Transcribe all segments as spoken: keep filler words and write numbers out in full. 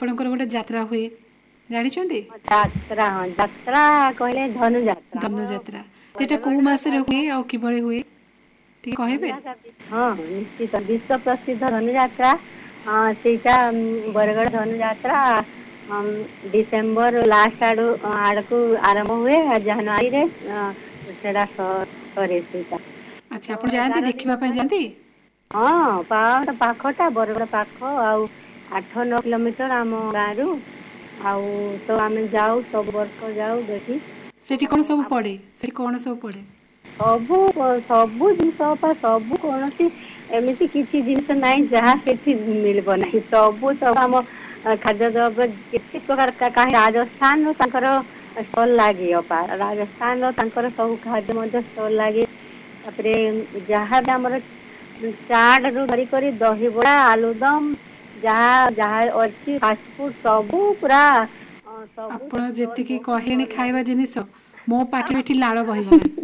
ଆପଣଙ୍କର ଗୋଟେ ଯାତ୍ରା ହୁଏ ଜାଣିଛନ୍ତି? ଯାତ୍ରା ହଁ ଯାତ୍ରା କହିଲେ ଧନୁଯାତ୍ରା ଧନୁଯାତ୍ରା ସେଟା କୋଉ ମାସରେ ହୁଏ ଆଉ କିଭଳି ହୁଏ ଟିକେ କହିବେ? ହଁ ନିଶ୍ଚିତ ବିଶ୍ୱ ପ୍ରସିଦ୍ଧ ଧନୁଯାତ୍ରା ସେଇଟା ବରଗଡ଼ ଧନୁଯାତ୍ରା ଡିସେମ୍ବର ଲାଷ୍ଟ ଆଡୁ ଆଡକୁ ଆରମ୍ଭ ହୁଏ ଜାନୁଆରୀରେ ସେଟା ସରେ ସେଇଟା। ଆଚ୍ଛା ତ ଆପଣ ଯାଆନ୍ତି ଏଗାର ଦେଖିବା ଦିନ ପାଇଁ ଧରି ଯାଆନ୍ତି? ହଁ ପାହାଡ଼ ପାଖଟା ବରଗଡ଼ ପାଖ ଆଉ ଆଠ ନଅ କିଲୋମିଟର ଆମ ଗାଁରୁ ଆଉ ତ ଆମେ ଯାଉ ସବୁ ବର୍ଷ ଯାଉ ଦେଖି। ସେଠି କଣ ସବୁ ପଡେ ସେଠି କଣ ସବୁ ପଡେ? ସବୁ ସବୁ ଜିନିଷ ସବୁ କୌଣସି ଏମିତି କିଛି ଜିନିଷ ନାହିଁ ଯାହା ସେଠି ମିଳିବ ନାହିଁ ସବୁ ସବୁ ଆମ ଖାଦ୍ୟ ଦ୍ରବ୍ୟ କେତେ ପ୍ରକାର କାହିଁ ରାଜସ୍ଥାନର ତାଙ୍କର ଷ୍ଟଲ ଲାଗେ ଅପା ରାଜସ୍ଥାନର ତାଙ୍କର ସବୁ ଖାଦ୍ୟ ମଧ୍ୟ ଷ୍ଟଲ ଲାଗେ। ତାପରେ ଯାହାବି ଆମର ଚାଟରୁ ଧରି କରି ଦହିବରା ଆଳୁଦମ ଯାହା ଯାହା ଅଛି ଫାଷ୍ଟଫୁଡ ସବୁ ପୁରା ସବୁ ଆପଣ ଷ୍ଟଲ ଯେତିକି ବହୁତ କହିଲେଣି ଭଲ ଖାଇବା ଲାଗେ। ଜିନିଷ ମୋ ପାଟିରେ ଏଠି ଲାଳ ବହିଗଲାଣି।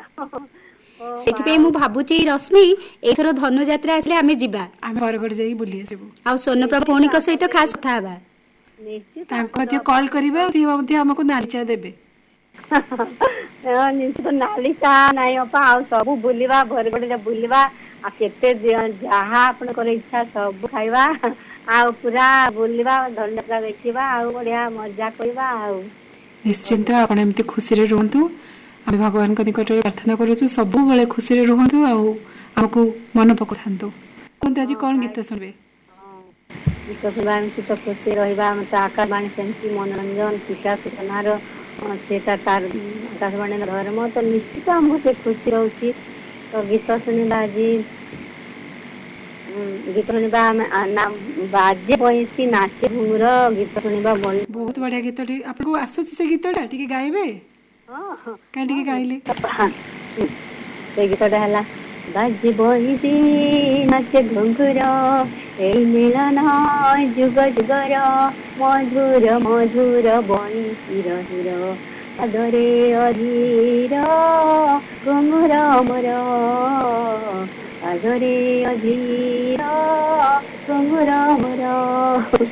ସେଥିପାଇଁ ମୁଁ ଭାବୁଛି ରଶ୍ମି ଏଇଥର ଧନୁଯାତ୍ରା ଆସିଲେ ଆମେ ଯିବା। ଆମେ ବରଗଡ଼ ଯାଇକି ବୁଲି ଆସିବୁ। ଆଉ ସ୍ୱର୍ଣ୍ଣପ୍ରଭା ନିଶ୍ଚିତ ଭଉଣୀଙ୍କ ସହିତ ଆସନ୍ତୁ ଖାସ୍ କଥା ହେବା। ନିଶ୍ଚିତ ତାଙ୍କୁ ଆସନ୍ତୁ ମଧ୍ୟ ଅପା କଲ୍ ମିସ୍ କରିବା ସିଏ ମଧ୍ୟ ଆମକୁ ନାଲି ଚା ଦେବେ। ନିଶ୍ଚିତ ନାଲି ଚା ନାଇଁ ଅପା ଆଉ ସବୁ ବୁଲିବା ବରଗଡରେ ବୁଲିବା। ଆଉ କେତେ ଯାହା ଆପଣଙ୍କର ଇଚ୍ଛା ସବୁ ଖାଇବା। ଆଉ ପୁରା ବୁଲିବା ଧନୁଯାତ୍ରା ଦେଖିବା ଆଉ ବଢିଆ ମଜା କରିବା ଆଉ। ନିଶ୍ଚିନ୍ତ ଆପଣ ଏମିତି ଖୁସିରେ ରୁହନ୍ତୁ। ଆମେ ଭଗବାନଙ୍କ ନିକଟରେ ପ୍ରାର୍ଥନା କରୁଛୁ ସବୁବେଳେ ଖୁସିରେ ରୁହନ୍ତୁ ଆଉ ଆମକୁ ମନେ ପକାଉଥାନ୍ତୁ। କୁହନ୍ତୁ ଆଜି ହଁ କଣ କାଳେ ଗୀତ ଶୁଣିବେ? ହଁ ଗୀତ ଶୁଣିବା ଏମିତି ତ ଖୁସି ରହିବା ଆମେ ତ ଆକାଶବାଣୀ ସେମିତି ମନୋରଞ୍ଜନ ଶିକ୍ଷା ସୂଚନାର ହଁ ସେଟା ତାର ଆକାଶବାଣୀର ଧର୍ମ ତ ନିଶ୍ଚିତ ଆମକୁ ସେ ଖୁସି ରହୁଛି। ତ ଗୀତ ଶୁଣିବା ଆଜି ହୁଁ ଗୀତ ଶୁଣିବା ଆମେ ବାଜେ ବଇଁଶୀ ନାଚେ ଘୁମୁର ଗୀତ ଶୁଣିବା ବ ବହୁତ ବଢିଆ ଗୀତଟି ଆପଣଙ୍କୁ ଆସୁଛି ସେ ଗୀତଟା ଟିକେ ଗାଇବେ? ହଁ ହଁ କାଇଁ ହଁ ଟିକେ ଗାଇଲେ। ନିଶ୍ଚିତ ସେ ଗୀତଟା ହେଲା ବାଜେ ବଇଁଶୀ ନାଚେ ଘୁଙ୍ଗୁର ଏଇ ମିଳନ ଯୁଗ ଯୁଗର ମଧୁର ମଧୁର ବଇଁଶୀର ସୁର ପାଦରେ ଅଧୀର ଘୁଙ୍ଗୁର ମୋର ପାଦରେ ଅଧୀର ଘୁଙ୍ଗୁର ମୋର